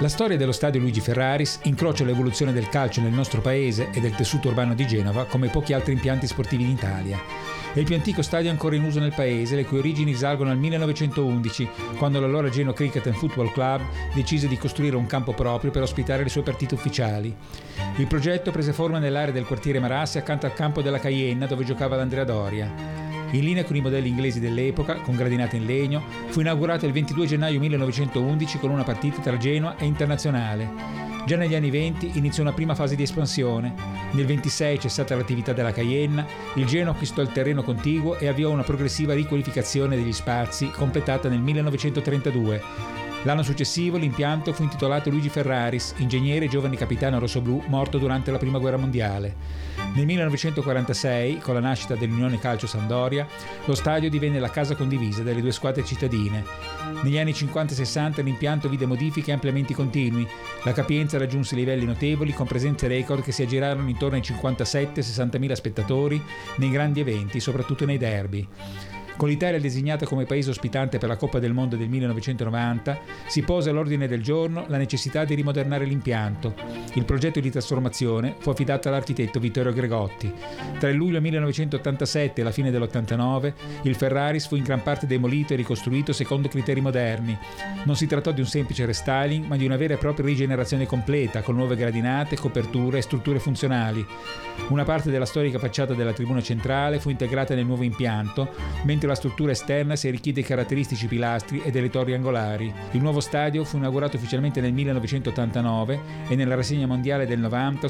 La storia dello stadio Luigi Ferraris incrocia l'evoluzione del calcio nel nostro paese e del tessuto urbano di Genova come pochi altri impianti sportivi in Italia. È il più antico stadio ancora in uso nel paese, le cui origini risalgono al 1911, quando l'allora Genoa Cricket and Football Club decise di costruire un campo proprio per ospitare le sue partite ufficiali. Il progetto prese forma nell'area del quartiere Marassi accanto al campo della Caienna, dove giocava l'Andrea Doria. In linea con i modelli inglesi dell'epoca, con gradinate in legno, fu inaugurato il 22 gennaio 1911 con una partita tra Genoa e Internazionale. Già negli anni 20 iniziò una prima fase di espansione. Nel 26 cessata l'attività della Caienna, il Genoa acquistò il terreno contiguo e avviò una progressiva riqualificazione degli spazi, completata nel 1932. L'anno successivo l'impianto fu intitolato Luigi Ferraris, ingegnere e giovane capitano rossoblù morto durante la Prima Guerra Mondiale. Nel 1946, con la nascita dell'Unione Calcio Sampdoria, lo stadio divenne la casa condivisa delle due squadre cittadine. Negli anni 50 e 60 l'impianto vide modifiche e ampliamenti continui. La capienza raggiunse livelli notevoli con presenze record che si aggirarono intorno ai 57-60 mila spettatori nei grandi eventi, soprattutto nei derby. Con l'Italia designata come paese ospitante per la Coppa del Mondo del 1990, si pose all'ordine del giorno la necessità di rimodernare l'impianto. Il progetto di trasformazione fu affidato all'architetto Vittorio Gregotti. Tra il luglio 1987 e la fine dell'89, il Ferraris fu in gran parte demolito e ricostruito secondo criteri moderni. Non si trattò di un semplice restyling, ma di una vera e propria rigenerazione completa, con nuove gradinate, coperture e strutture funzionali. Una parte della storica facciata della tribuna centrale fu integrata nel nuovo impianto, mentre la struttura esterna si arricchì dei caratteristici pilastri e delle torri angolari. Il nuovo stadio fu inaugurato ufficialmente nel 1989 e nella rassegna mondiale del 90